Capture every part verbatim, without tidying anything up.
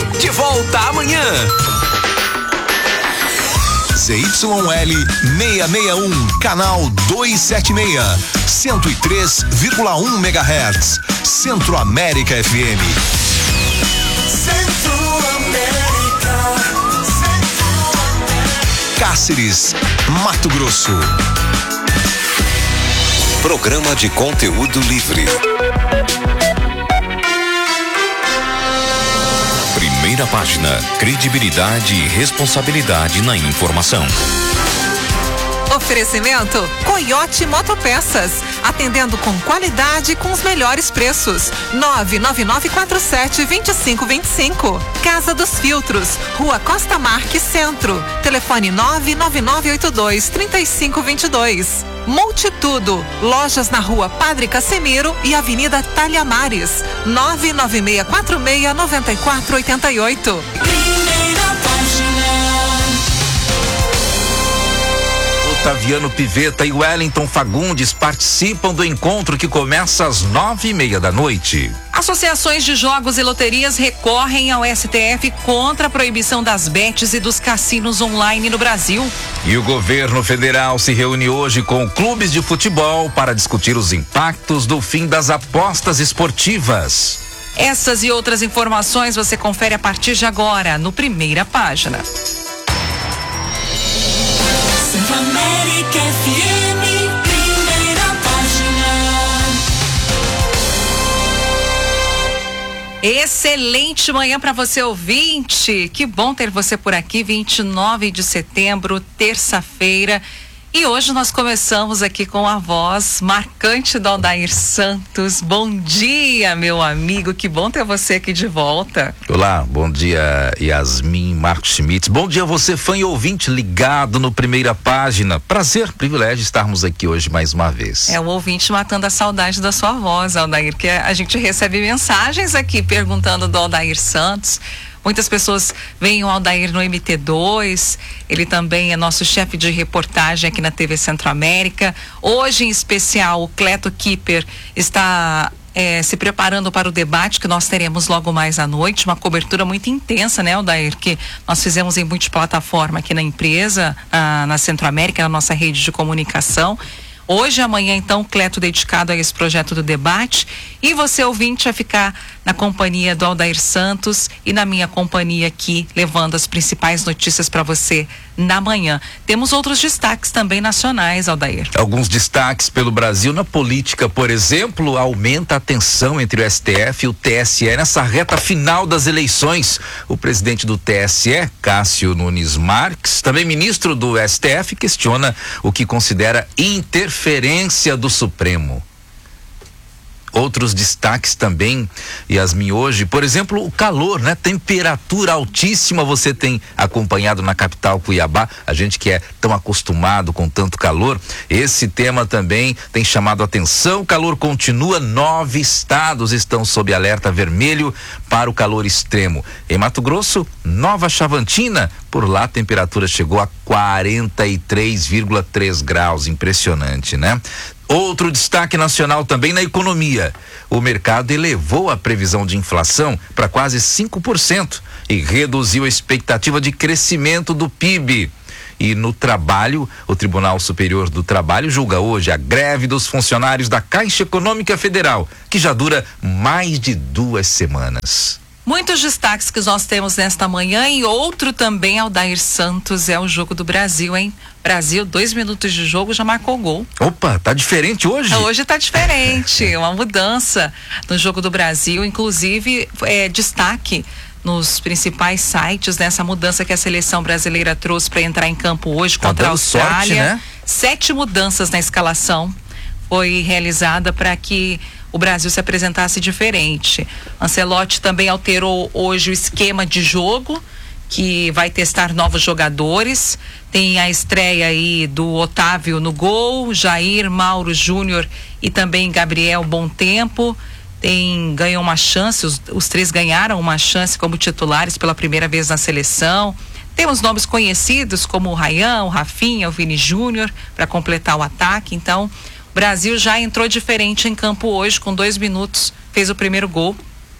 De volta amanhã. Z Y L seiscentos e sessenta e um, canal duzentos e setenta e seis, cento e três vírgula um megahertz, Centro América F M. Centro América, Centro América. Cáceres, Mato Grosso. Programa de conteúdo livre. Primeira página, credibilidade e responsabilidade na informação. Oferecimento Coiote Motopeças, atendendo com qualidade e com os melhores preços. nove nove nove quatro sete, dois cinco dois cinco. Casa dos Filtros, Rua Costa Marques Centro. Telefone nove nove nove oito dois, três cinco dois dois. Multitudo, lojas na Rua Padre Casemiro e Avenida Talhamares. nove nove seis quatro seis, nove quatro oito oito. Otaviano Piveta e Wellington Fagundes participam do encontro que começa às nove e meia da noite. Associações de jogos e loterias recorrem ao S T F contra a proibição das bets e dos cassinos online no Brasil. E o governo federal se reúne hoje com clubes de futebol para discutir os impactos do fim das apostas esportivas. Essas e outras informações você confere a partir de agora no Primeira Página. Centro América F M, Primeira Página. Excelente manhã para você, ouvinte. Que bom ter você por aqui, vinte e nove de setembro, terça-feira. E hoje nós começamos aqui com a voz marcante do Aldair Santos. Bom dia, meu amigo, que bom ter você aqui de volta. Olá, bom dia, Yasmin Marcos Schmitz. Bom dia você, fã e ouvinte ligado no Primeira Página. Prazer, privilégio estarmos aqui hoje mais uma vez. É o ouvinte matando a saudade da sua voz, Aldair, que a gente recebe mensagens aqui perguntando do Aldair Santos. Muitas pessoas veem o Aldair no M T dois, ele também é nosso chefe de reportagem aqui na T V Centro-América. Hoje, em especial, o Cleto Kipper está é, se preparando para o debate que nós teremos logo mais à noite, uma cobertura muito intensa, né, Aldair, que nós fizemos em multiplataforma aqui na empresa, ah, na Centro-América, na nossa rede de comunicação. Hoje e amanhã, então, Cleto dedicado a esse projeto do debate. E você, ouvinte, vai ficar na companhia do Aldair Santos e na minha companhia aqui, levando as principais notícias para você na manhã. Temos outros destaques também nacionais, Aldair. Alguns destaques pelo Brasil. Na política, por exemplo, aumenta a tensão entre o S T F e o T S E nessa reta final das eleições. O presidente do T S E, Cássio Nunes Marques, também ministro do S T F, questiona o que considera interferência do Supremo. Outros destaques também, Yasmin, hoje, por exemplo, o calor, né? Temperatura altíssima você tem acompanhado na capital Cuiabá, a gente que é tão acostumado com tanto calor. Esse tema também tem chamado a atenção. O calor continua, nove estados estão sob alerta vermelho para o calor extremo. Em Mato Grosso, Nova Chavantina, por lá a temperatura chegou a quarenta e três vírgula três graus, impressionante, né? Outro destaque nacional também na economia. O mercado elevou a previsão de inflação para quase cinco por cento e reduziu a expectativa de crescimento do P I B. E no trabalho, o Tribunal Superior do Trabalho julga hoje a greve dos funcionários da Caixa Econômica Federal, que já dura mais de duas semanas. Muitos destaques que nós temos nesta manhã e outro também, Aldair Santos, é o jogo do Brasil, hein? Brasil, dois minutos de jogo, já marcou gol. Opa, tá diferente hoje? Hoje tá diferente, uma mudança no jogo do Brasil, inclusive é destaque nos principais sites dessa mudança que a seleção brasileira trouxe para entrar em campo hoje tá contra a Austrália. Sorte, né? Sete mudanças na escalação foi realizada para que o Brasil se apresentasse diferente. Ancelotti também alterou hoje o esquema de jogo, que vai testar novos jogadores. Tem a estreia aí do Otávio no gol, Jair, Mauro Júnior e também Gabriel Bom Tempo. Tem, ganhou uma chance, os, os três ganharam uma chance como titulares pela primeira vez na seleção. Temos nomes conhecidos como o Ryan, o Rafinha, o Vini Júnior para completar o ataque. Então, o Brasil já entrou diferente em campo hoje, com dois minutos, fez o primeiro gol.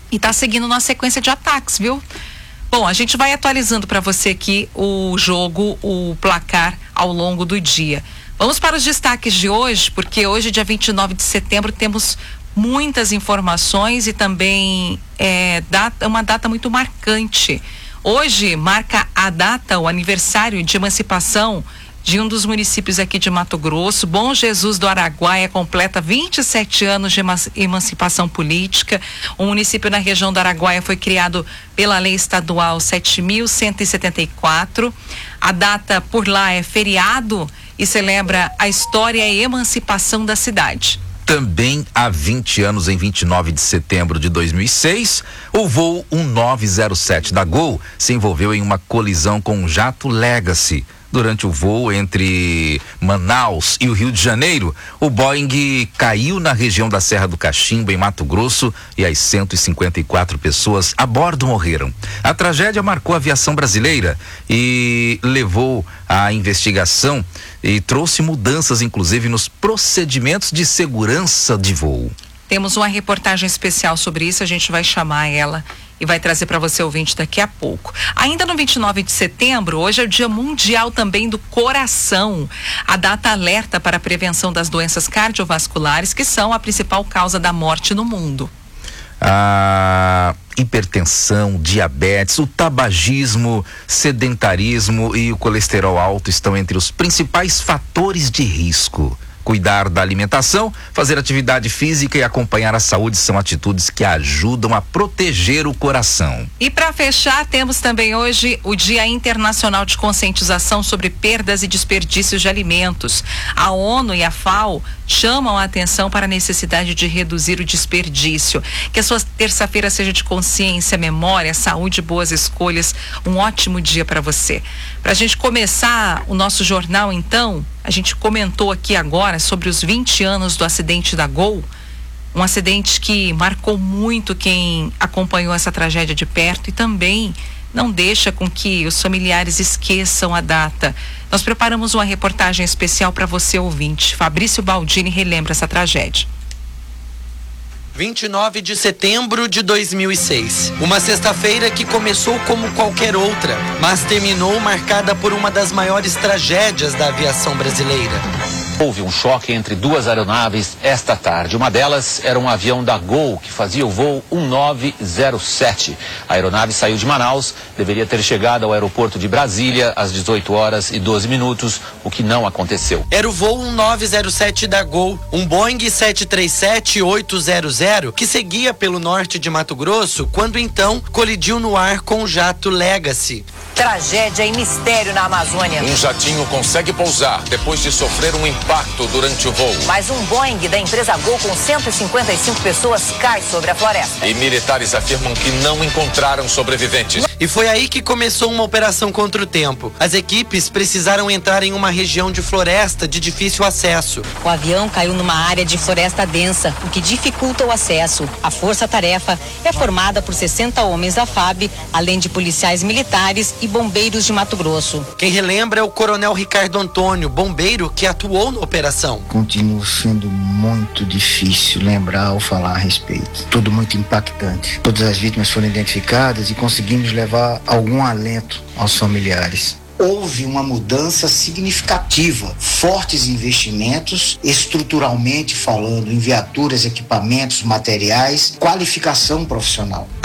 e está seguindo uma sequência de ataques, viu? Bom, a gente vai atualizando para você aqui o jogo, o placar ao longo do dia. Vamos para os destaques de hoje, porque hoje, dia vinte e nove de setembro, temos muitas informações e também é data, uma data muito marcante. Hoje marca a data, o aniversário de emancipação de um dos municípios aqui de Mato Grosso. Bom Jesus do Araguaia completa vinte e sete anos de emancipação política. O município na região do Araguaia foi criado pela Lei Estadual sete mil cento e setenta e quatro. A data por lá é feriado e celebra a história e a emancipação da cidade. Também há vinte anos, em vinte e nove de setembro de dois mil e seis, o voo um nove zero sete da Gol se envolveu em uma colisão com um jato Legacy. Durante o voo entre Manaus e o Rio de Janeiro, o Boeing caiu na região da Serra do Cachimbo, em Mato Grosso, e as cento e cinquenta e quatro pessoas a bordo morreram. A tragédia marcou a aviação brasileira e levou à investigação e trouxe mudanças, inclusive, nos procedimentos de segurança de voo. Temos uma reportagem especial sobre isso, a gente vai chamar ela e vai trazer para você, ouvinte, daqui a pouco. Ainda no vinte e nove de setembro, hoje é o Dia Mundial também do Coração. A data alerta para a prevenção das doenças cardiovasculares, que são a principal causa da morte no mundo. A hipertensão, diabetes, o tabagismo, sedentarismo e o colesterol alto estão entre os principais fatores de risco. Cuidar da alimentação, fazer atividade física e acompanhar a saúde são atitudes que ajudam a proteger o coração. E para fechar, temos também hoje o Dia Internacional de Conscientização sobre Perdas e Desperdícios de Alimentos. A ONU e a FAO chamam a atenção para a necessidade de reduzir o desperdício. Que a sua terça-feira seja de consciência, memória, saúde, boas escolhas. Um ótimo dia para você. Para a gente começar o nosso jornal, então, a gente comentou aqui agora sobre os vinte anos do acidente da Gol. Um acidente que marcou muito quem acompanhou essa tragédia de perto e também não deixa com que os familiares esqueçam a data. Nós preparamos uma reportagem especial para você, ouvinte. Fabrício Baldini relembra essa tragédia. vinte e nove de setembro de dois mil e seis. Uma sexta-feira que começou como qualquer outra, mas terminou marcada por uma das maiores tragédias da aviação brasileira. Houve um choque entre duas aeronaves esta tarde. Uma delas era um avião da Gol, que fazia o voo um nove zero sete. A aeronave saiu de Manaus, deveria ter chegado ao aeroporto de Brasília às dezoito horas e doze minutos, o que não aconteceu. Era o voo um nove zero sete da Gol, um Boeing sete três sete oito zero zero, que seguia pelo norte de Mato Grosso, quando então colidiu no ar com o jato Legacy. Tragédia e mistério na Amazônia. Um jatinho consegue pousar depois de sofrer um impacto durante o voo. Mas um Boeing da empresa Gol com cento e cinquenta e cinco pessoas cai sobre a floresta. E militares afirmam que não encontraram sobreviventes. E foi aí que começou uma operação contra o tempo. As equipes precisaram entrar em uma região de floresta de difícil acesso. O avião caiu numa área de floresta densa, o que dificulta o acesso. A força-tarefa é formada por sessenta homens da F A B, além de policiais militares e bombeiros de Mato Grosso. Quem relembra é o coronel Ricardo Antônio, bombeiro que atuou na operação. Continua sendo muito difícil lembrar ou falar a respeito. Tudo muito impactante. Todas as vítimas foram identificadas e conseguimos levar algum alento aos familiares. Houve uma mudança significativa, fortes investimentos, estruturalmente falando, em viaturas, equipamentos, materiais, qualificação profissional.